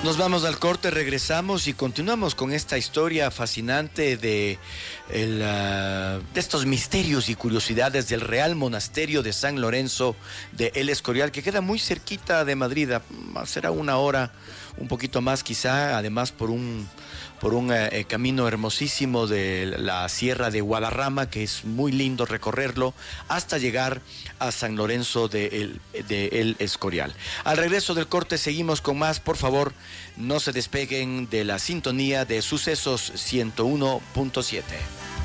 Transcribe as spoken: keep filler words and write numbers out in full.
Nos vamos al corte, regresamos y continuamos con esta historia fascinante de, el, uh, de estos misterios y curiosidades del Real Monasterio de San Lorenzo de El Escorial, que queda muy cerquita de Madrid. Será una hora, un poquito más quizá, además por un, por un eh, camino hermosísimo de la Sierra de Guadarrama, que es muy lindo recorrerlo, hasta llegar a San Lorenzo de El, de El Escorial. Al regreso del corte seguimos con más. Por favor, no se despeguen de la sintonía de Sucesos ciento uno punto siete.